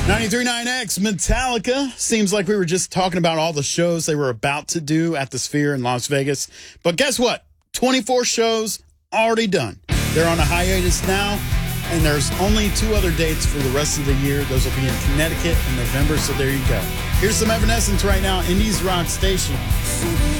93.9X Metallica. Seems like we were just talking about all the shows they were about to do at the Sphere in Las Vegas. But guess what? 24 shows already done. They're on a hiatus now, and there's only 2 other dates for the rest of the year. Those will be in Connecticut in November, so there you go. Here's some Evanescence right now, Indies Rock Station.